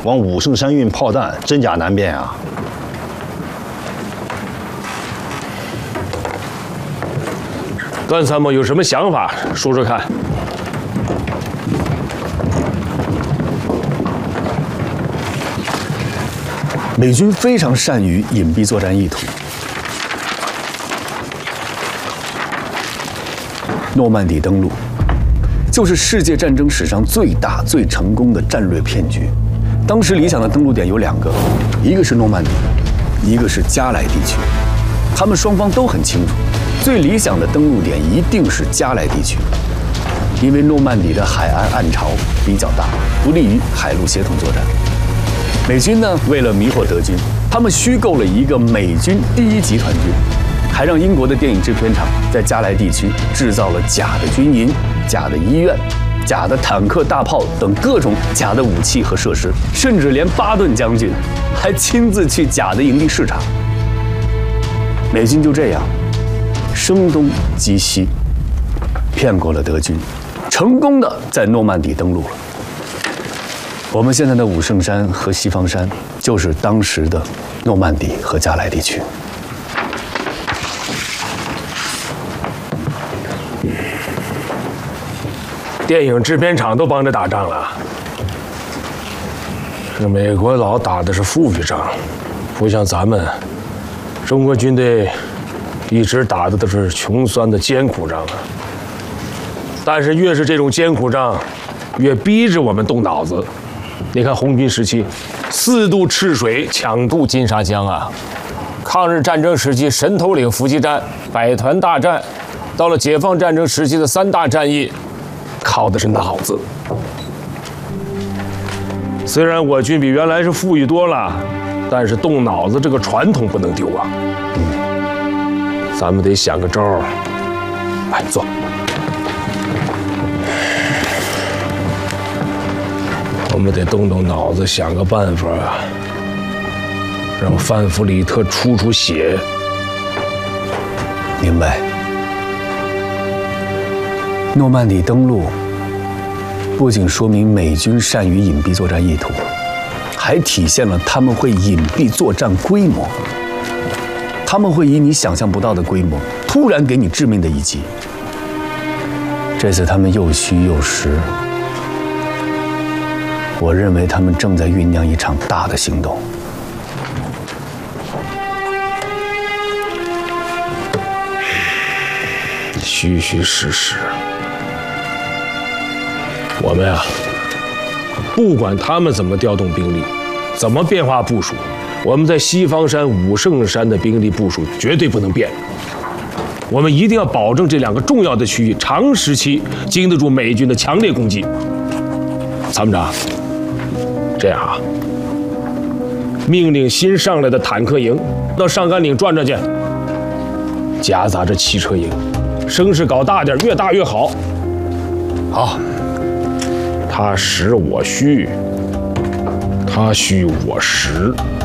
往武圣山运炮弹，真假难辨啊！ 段参谋有什么想法，说说看。 美军非常善于隐蔽作战意图。诺曼底登陆就是世界战争史上最大、最成功的战略骗局。当时理想的登陆点有2个，一个是诺曼底，一个是加莱地区。他们双方都很清楚，最理想的登陆点一定是加莱地区，因为诺曼底的海岸岸潮比较大，不利于海陆协同作战。美军呢，为了迷惑德军，他们虚构了一个美军第1集团军，还让英国的电影制片厂在加莱地区制造了假的军营、假的医院、假的坦克、大炮等各种假的武器和设施，甚至连巴顿将军还亲自去假的营地视察。美军就这样声东击西，骗过了德军，成功的在诺曼底登陆了。我们现在的武圣山和西方山就是当时的诺曼底和加莱地区。 电影制片厂都帮着打仗了，这美国佬打的是富裕仗，不像咱们中国军队一直打的都是穷酸的艰苦仗啊。但是越是这种艰苦仗，越逼着我们动脑子。你看红军时期，4渡赤水，抢渡金沙江啊；抗日战争时期神头岭伏击战、百团大战，到了解放战争时期的3大战役，靠的是脑子。虽然我军比原来是富裕多了，但是动脑子这个传统不能丢啊。咱们得想个招儿。来，坐。我们得动动脑子，想个办法，让范弗里特出血。 明白。诺曼底登陆不仅说明美军善于隐蔽作战意图，还体现了他们会隐蔽作战规模。他们会以你想象不到的规模，突然给你致命的一击。这次他们又虚又实，我认为他们正在酝酿一场大的行动。 虚虚实实。我们呀，不管他们怎么调动兵力，怎么变化部署，我们在西方山、武圣山的兵力部署绝对不能变。我们一定要保证这2个重要的区域长时期经得住美军的强烈攻击。参谋长，这样啊，命令新上来的坦克营到上甘岭转转去，夹杂着汽车营，声势搞大点，越大越好。 好。 他实我虚，他虚我实。